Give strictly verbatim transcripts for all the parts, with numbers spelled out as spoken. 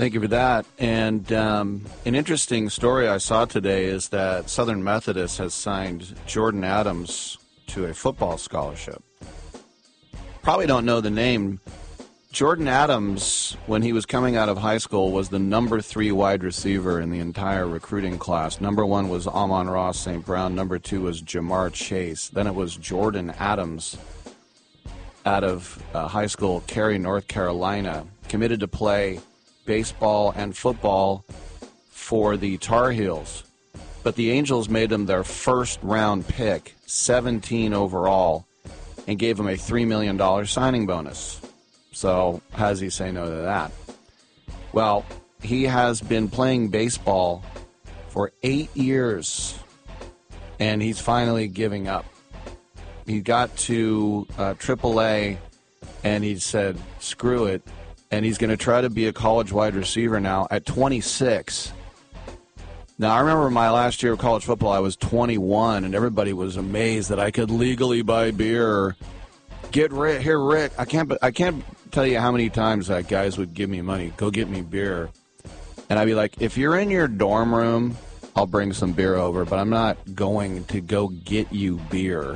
Thank you for that. And um, an interesting story I saw today is that Southern Methodist has signed Jordan Adams to a football scholarship. Probably don't know the name. Jordan Adams, when he was coming out of high school, was the number three wide receiver in the entire recruiting class. Number one was Amon-Ra Saint Brown. Number two was Jamar Chase. Then it was Jordan Adams out of uh, high school, Cary, North Carolina, committed to play baseball and football for the Tar Heels. But the Angels made him their first round pick, seventeen overall, and gave him a three million dollars signing bonus. So how does he say no to that? Well, he has been playing baseball for eight years, and he's finally giving up. He got to uh, triple A, and he said, screw it, and he's going to try to be a college wide receiver now at twenty-six. Now, I remember my last year of college football, I was twenty-one, and everybody was amazed that I could legally buy beer. Get Rick, here, Rick. I can't, I can't tell you how many times that guys would give me money, go get me beer. And I'd be like, if you're in your dorm room, I'll bring some beer over, but I'm not going to go get you beer.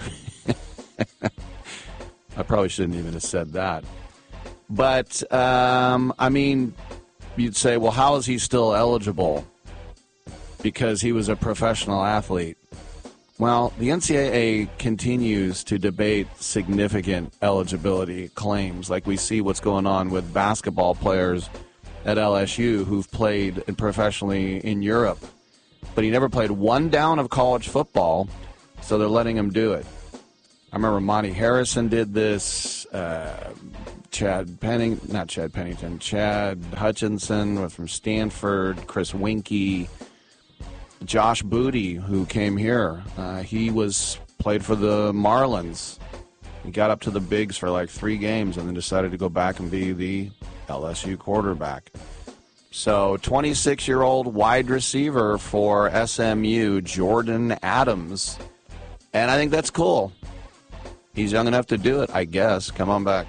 I probably shouldn't even have said that. But, um, I mean, you'd say, well, how is he still eligible? Because he was a professional athlete. Well, the N C double A continues to debate significant eligibility claims, like we see what's going on with basketball players at L S U who've played professionally in Europe. But he never played one down of college football, so they're letting him do it. I remember Monty Harrison did this, uh, Chad Penning, not Chad Pennington, Chad Hutchinson from Stanford, Chris Winkie, Josh Booty, who came here. Uh, he was played for the Marlins. He got up to the bigs for like three games and then decided to go back and be the L S U quarterback. So twenty-six-year-old wide receiver for S M U, Jordan Adams. And I think that's cool. He's young enough to do it, I guess. Come on back.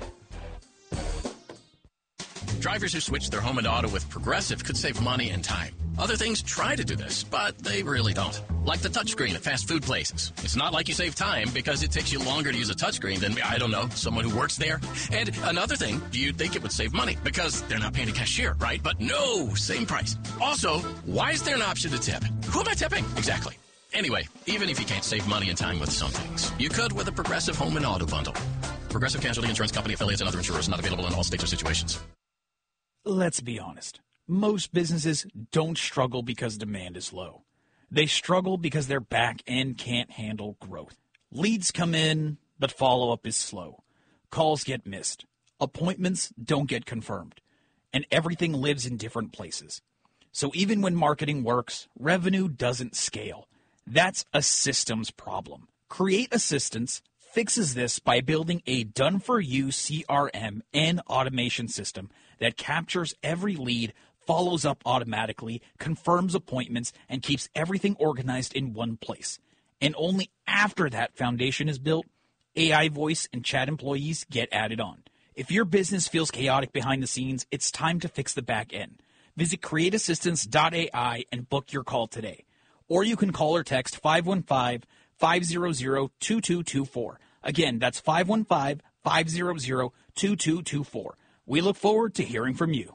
Drivers who switch their home and auto with Progressive could save money and time. Other things try to do this, but they really don't. Like the touchscreen at fast food places. It's not like you save time because it takes you longer to use a touchscreen than, I don't know, someone who works there. And another thing, you'd think it would save money because they're not paying a cashier, right? But no, same price. Also, why is there an option to tip? Who am I tipping? Exactly. Anyway, even if you can't save money and time with some things, you could with a Progressive Home and Auto Bundle. Progressive Casualty Insurance Company affiliates and other insurers not available in all states or situations. Let's be honest. Most businesses don't struggle because demand is low. They struggle because their back end can't handle growth. Leads come in, but follow-up is slow. Calls get missed. Appointments don't get confirmed. And everything lives in different places. So even when marketing works, revenue doesn't scale. That's a systems problem. Create Assistance fixes this by building a done-for-you C R M and automation system that captures every lead, follows up automatically, confirms appointments, and keeps everything organized in one place. And only after that foundation is built, A I voice and chat employees get added on. If your business feels chaotic behind the scenes, it's time to fix the back end. Visit create assistance dot A I and book your call today. Or you can call or text five one five, five zero zero, two two two four. Again, that's five one five, five zero zero, two two two four. We look forward to hearing from you.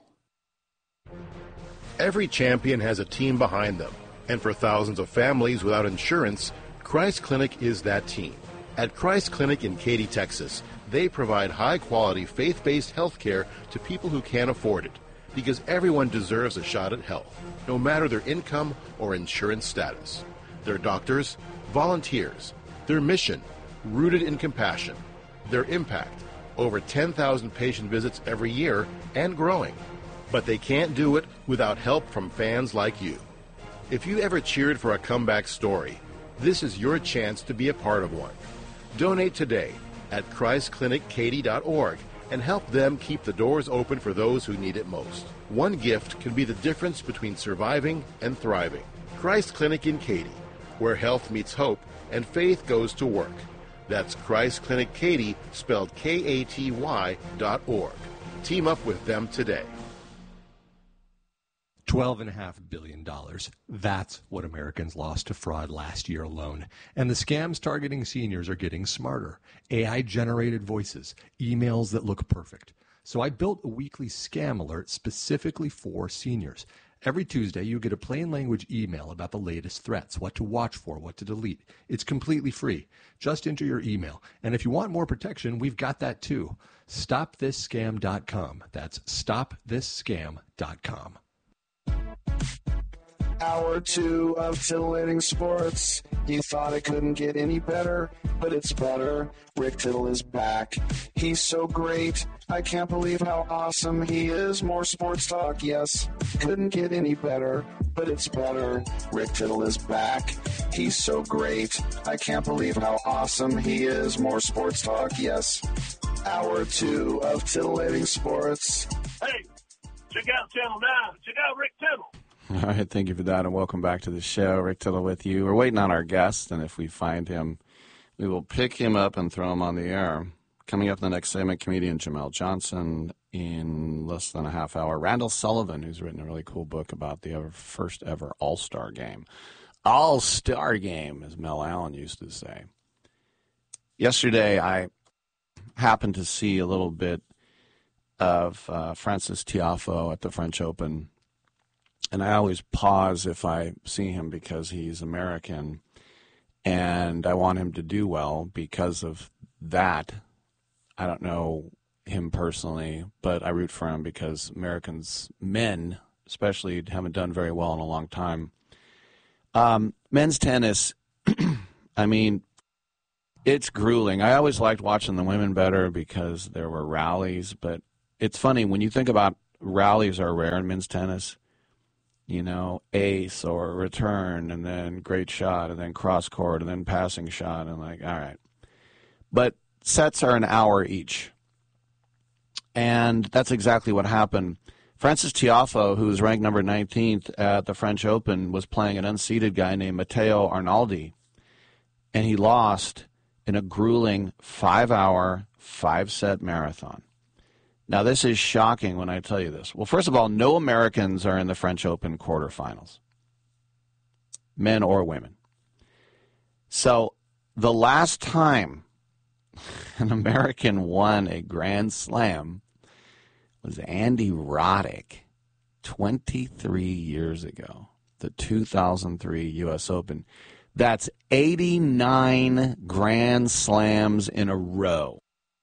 Every champion has a team behind them, and for thousands of families without insurance, Christ Clinic is that team. At Christ Clinic in Katy, Texas, they provide high-quality, faith-based health care to people who can't afford it, because everyone deserves a shot at health, no matter their income or insurance status. Their doctors, volunteers, their mission, rooted in compassion, their impact, over ten thousand patient visits every year and growing. But they can't do it without help from fans like you. If you ever cheered for a comeback story, this is your chance to be a part of one. Donate today at christ clinic katy dot org and help them keep the doors open for those who need it most. One gift can be the difference between surviving and thriving. Christ Clinic in Katy, where health meets hope and faith goes to work. That's Christ Clinic Katy, spelled K A T Y dot org. Team up with them today. twelve point five billion dollars. That's what Americans lost to fraud last year alone. And the scams targeting seniors are getting smarter. A I-generated voices, emails that look perfect. So I built a weekly scam alert specifically for seniors. Every Tuesday, you get a plain language email about the latest threats, what to watch for, what to delete. It's completely free. Just enter your email. And if you want more protection, we've got that too. stop this scam dot com. That's stop this scam dot com. Hour two of titillating sports. You thought it couldn't get any better, but it's better. Rick Tittle is back. He's so great. I can't believe how awesome he is. More sports talk, yes. Couldn't get any better, but it's better. Rick Tittle is back. He's so great. I can't believe how awesome he is. More sports talk, yes. Hour two of titillating sports. Hey, check out Channel nine. Check out Rick Tittle. All right, thank you for that, and welcome back to the show. Rick Tittle with you. We're waiting on our guest, and if we find him, we will pick him up and throw him on the air. Coming up in the next segment, comedian Jamel Johnson. In less than a half hour, Randall Sullivan, who's written a really cool book about the ever, first ever All-Star game. All-Star game, as Mel Allen used to say. Yesterday, I happened to see a little bit of uh, Frances Tiafoe at the French Open. And I always pause if I see him because he's American, and I want him to do well because of that. I don't know him personally, but I root for him because Americans, men especially, haven't done very well in a long time. Um, men's tennis, I mean, it's grueling. I always liked watching the women better because there were rallies, but it's funny, when you think about rallies are rare in men's tennis, you know, ace or return, and then great shot, and then cross court, and then passing shot, and like, all right. But sets are an hour each. And that's exactly what happened. Frances Tiafoe, who was ranked number nineteenth at the French Open, was playing an unseeded guy named Matteo Arnaldi, and he lost in a grueling five-hour, five-set marathon. Now, this is shocking when I tell you this. Well, first of all, no Americans are in the French Open quarterfinals, men or women. So the last time an American won a Grand Slam was Andy Roddick twenty-three years ago, the two thousand three U S Open. That's eighty-nine Grand Slams in a row.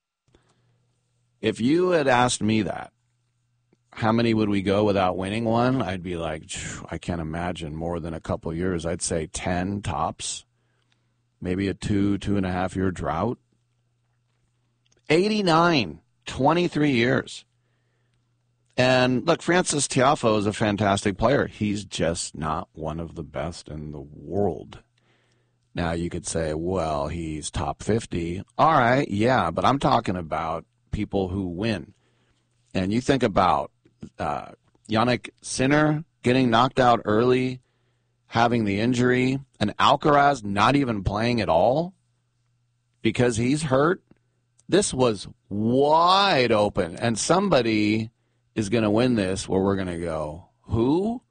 If you had asked me that, how many would we go without winning one? I'd be like, I can't imagine more than a couple years. I'd say ten tops, maybe a two, two and a half year drought. eighty-nine, twenty-three years. And look, Frances Tiafoe is a fantastic player. He's just not one of the best in the world. Now you could say, well, he's top fifty. All right, yeah, but I'm talking about people who win. And you think about uh, Yannick Sinner getting knocked out early, having the injury, and Alcaraz not even playing at all because he's hurt. This was wide open, and somebody is going to win this where we're going to go, who?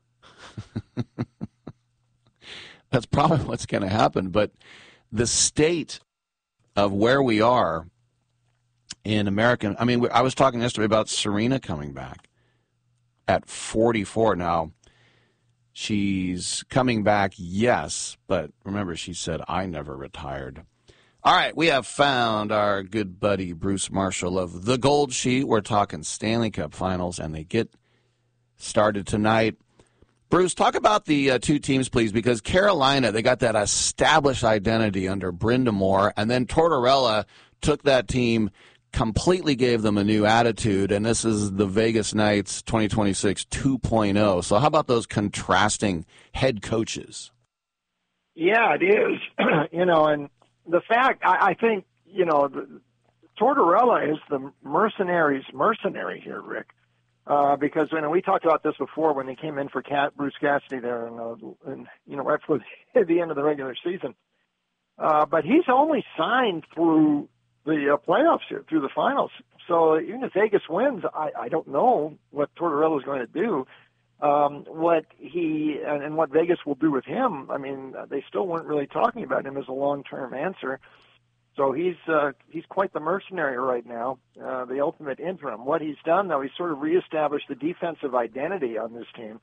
That's probably what's going to happen. But the state of where we are in American, I mean, I was talking yesterday about Serena coming back at forty-four now. She's coming back, yes, but remember, she said, I never retired. All right, we have found our good buddy Bruce Marshall of The Gold Sheet. We're talking Stanley Cup Finals, and they get started tonight. Bruce, talk about the uh, two teams, please, because Carolina, they got that established identity under Brenda Moore, and then Tortorella took that team, completely gave them a new attitude, and this is the Vegas Knights twenty twenty-six two point oh. So how about those contrasting head coaches? Yeah, it is. you know, and the fact, I, I think, you know, the, Tortorella is the mercenary's mercenary here, Rick. Uh, because, you know, we talked about this before when they came in for Cat, Bruce Cassidy there, and, uh, and you know, right for the, the end of the regular season. Uh, but he's only signed through the uh, playoffs here, through the finals. So even if Vegas wins, I, I don't know what Tortorella is going to do. Um, what he and, and what Vegas will do with him, I mean, they still weren't really talking about him as a long-term answer. So he's uh, he's quite the mercenary right now, uh, the ultimate interim. What he's done, though, he's sort of reestablished the defensive identity on this team,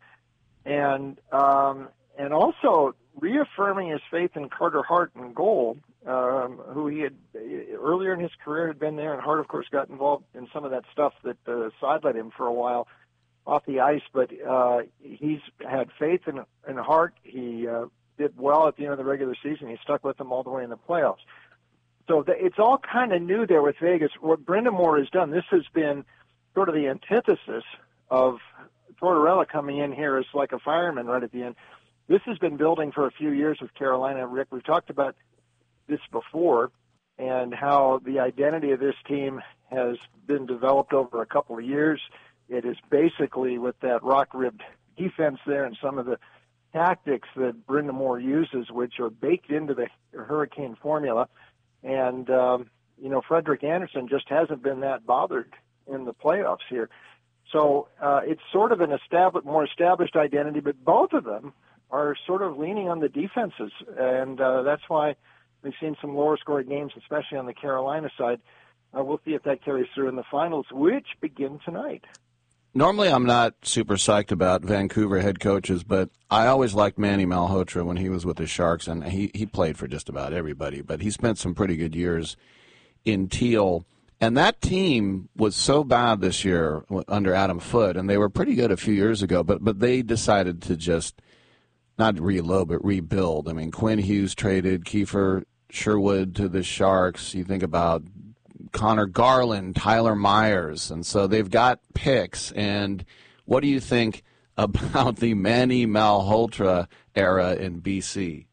and um, and also reaffirming his faith in Carter Hart in goal, um, who he had earlier in his career had been there, and Hart, of course, got involved in some of that stuff that uh, sidelined him for a while off the ice. But uh, he's had faith in in Hart. He uh, did well at the end of the regular season. He stuck with them all the way in the playoffs. So the, it's all kind of new there with Vegas. What Brind'Amour has done, this has been sort of the antithesis of Tortorella coming in here as like a fireman right at the end. This has been building for a few years with Carolina. Rick, we've talked about this before and how the identity of this team has been developed over a couple of years. It is basically with that rock-ribbed defense there and some of the tactics that Brind'Amour uses, which are baked into the Hurricane formula. And, um, you know, Frederick Anderson just hasn't been that bothered in the playoffs here. So uh, it's sort of an established, more established identity, but both of them are sort of leaning on the defenses. And uh, that's why we've seen some lower-scoring games, especially on the Carolina side. Uh, we'll see if that carries through in the finals, which begin tonight. Normally I'm not super psyched about Vancouver head coaches, but I always liked Manny Malhotra when he was with the Sharks, and he, he played for just about everybody, but he spent some pretty good years in Teal. And that team was so bad this year under Adam Foote, and they were pretty good a few years ago, but but they decided to just not reload, but rebuild. I mean, Quinn Hughes traded Kiefer Sherwood to the Sharks. You think about Connor Garland, Tyler Myers, and so they've got picks. And what do you think about the Manny Malhotra era in B C?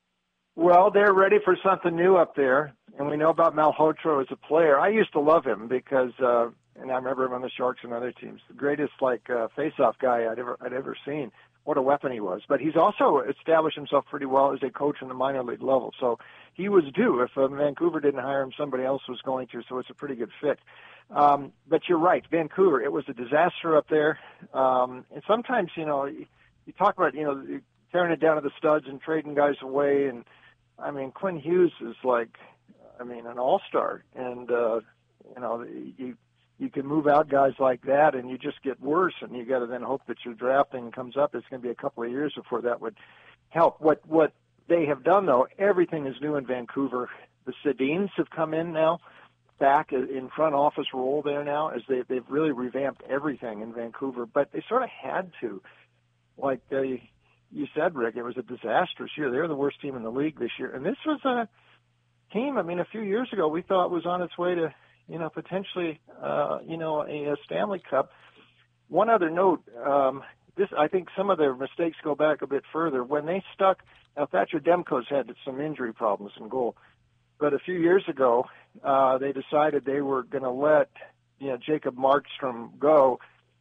Well, they're ready for something new up there, and we know about Malhotra as a player. I used to love him because, uh, and I remember him on the Sharks and other teams, the greatest like uh, face-off guy I'd ever I'd ever seen. What a weapon he was. But he's also established himself pretty well as a coach in the minor league level. So he was due. If uh, Vancouver didn't hire him, somebody else was going to, so it's a pretty good fit. Um, but you're right, Vancouver, it was a disaster up there. Um, and sometimes, you know, you, you talk about, you know, tearing it down to the studs and trading guys away. And, I mean, Quinn Hughes is like, I mean, an all-star. And, uh, you know, you you can move out guys like that, and you just get worse, and you got to then hope that your drafting comes up. It's going to be a couple of years before that would help. What what they have done, though, everything is new in Vancouver. The Sedins have come in now, back in front office role there now, as they, they've really revamped everything in Vancouver. But they sort of had to. Like uh, you said, Rick, it was a disastrous year. They're the worst team in the league this year. And this was a team, I mean, a few years ago we thought was on its way to, you know, potentially, uh, you know, a, a Stanley Cup. One other note, um, this I think some of their mistakes go back a bit further. When they stuck, now Thatcher Demko's had some injury problems in goal, but a few years ago, uh, they decided they were going to let, you know, Jacob Markstrom go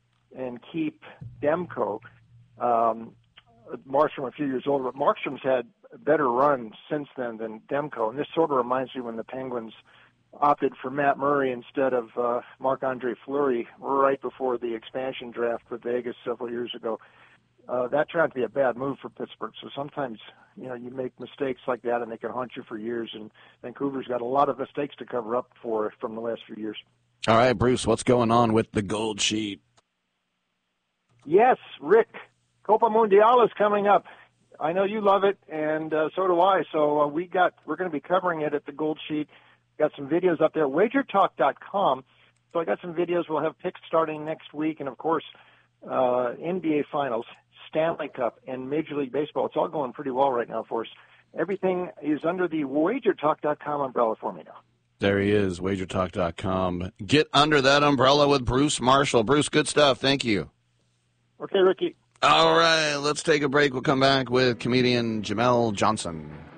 and keep Demko. Um, Markstrom a few years older, but Markstrom's had a better run since then than Demko, and this sort of reminds me when the Penguins opted for Matt Murray instead of uh, Marc-Andre Fleury right before the expansion draft with Vegas several years ago. Uh, that turned out to be a bad move for Pittsburgh. So sometimes, you know, you make mistakes like that and they can haunt you for years. And Vancouver's got a lot of mistakes to cover up for from the last few years. All right, Bruce, what's going on with the Gold Sheet? Yes, Rick, Copa Mundial is coming up. I know you love it, and uh, so do I. So uh, we got we're going to be covering it at the Gold Sheet. Got some videos up there, wager talk dot com. So I got some videos. We'll have picks starting next week. And, of course, uh, N B A Finals, Stanley Cup, and Major League Baseball. It's all going pretty well right now for us. Everything is under the wager talk dot com umbrella for me now. There he is, wager talk dot com. Get under that umbrella with Bruce Marshall. Bruce, good stuff. Thank you. Okay, Ricky. All right, let's take a break. We'll come back with comedian Jamel Johnson.